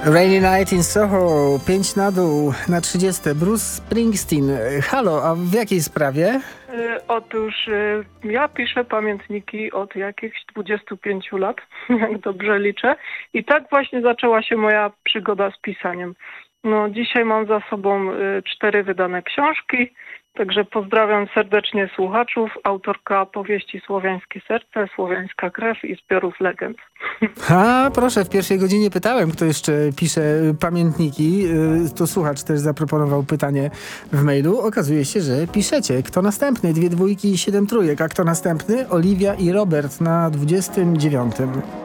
Rainy Night in Soho, 5 na dół, na 30. Bruce Springsteen. Halo, a w jakiej sprawie? Otóż ja piszę pamiętniki od jakichś 25 lat, jak dobrze liczę. I tak właśnie zaczęła się moja przygoda z pisaniem. No, dzisiaj mam za sobą 4 wydane książki, także pozdrawiam serdecznie słuchaczów. Autorka powieści Słowiańskie serce, Słowiańska krew i Zbiorów legend. A proszę, w pierwszej godzinie pytałem, kto jeszcze pisze pamiętniki. To słuchacz też zaproponował pytanie w mailu. Okazuje się, że piszecie. Kto następny? 2 dwójki i 7 trójek. A kto następny? Oliwia i Robert na 29.